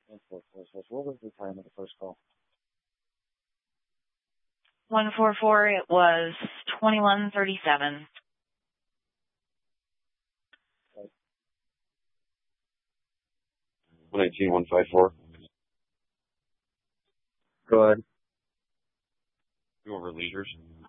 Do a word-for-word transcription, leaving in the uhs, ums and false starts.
One four four six. What was the time of the first call? one four four, it was twenty-one thirty-seven. one eighteen one five four. Go ahead. Go over leaders.